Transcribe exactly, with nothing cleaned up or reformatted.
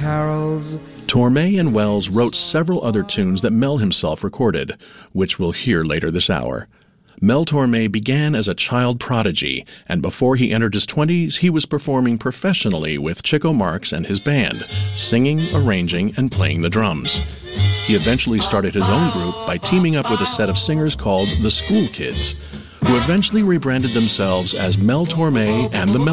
carols. Torme and Wells wrote several other tunes that Mel himself recorded, which we'll hear later this hour. Mel Torme began as a child prodigy, and before he entered his twenties, he was performing professionally with Chico Marx and his band, singing, arranging, and playing the drums. He eventually started his own group by teaming up with a set of singers called the School Kids, who eventually rebranded themselves as Mel Torme and the Mel